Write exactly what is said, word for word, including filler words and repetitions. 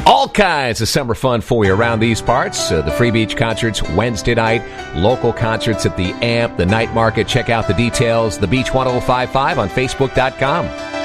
All kinds of summer fun for you around these parts. Uh, the Free Beach concerts Wednesday night, local concerts at the A M P, the night market. Check out the details, The Beach ten fifty-five on Facebook dot com.